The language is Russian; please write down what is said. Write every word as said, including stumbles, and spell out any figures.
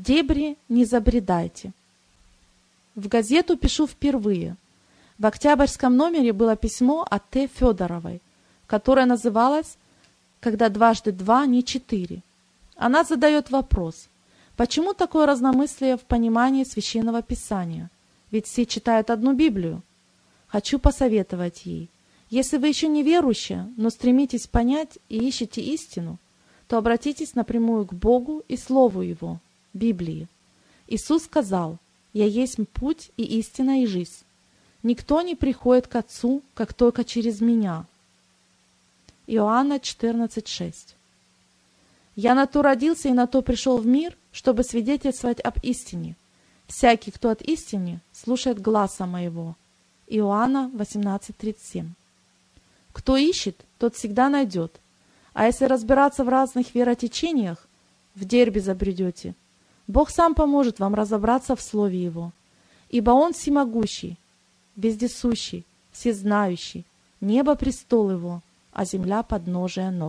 дебри не забредайте. В газету пишу впервые. В октябрьском номере было письмо от Т. Федоровой, которое называлось «Когда дважды два не четыре». Она задает вопрос, почему такое разномыслие в понимании Священного Писания? Ведь все читают одну Библию. Хочу посоветовать ей, если вы еще не верующая, но стремитесь понять и ищете истину, то обратитесь напрямую к Богу и Слову Его, Библии. Иисус сказал: «Я есть путь и истина и жизнь. Никто не приходит к Отцу, как только через Меня». Иоанна четырнадцать шесть. «Я на то родился и на то пришел в мир, чтобы свидетельствовать об истине. Всякий, кто от истины, слушает гласа моего». Иоанна восемнадцать тридцать семь. Кто ищет, тот всегда найдет. А если разбираться в разных веротечениях, в дерби забредете. Бог сам поможет вам разобраться в Слове Его, ибо Он всемогущий, вездесущий, всезнающий, небо престол Его, а земля подножие ног.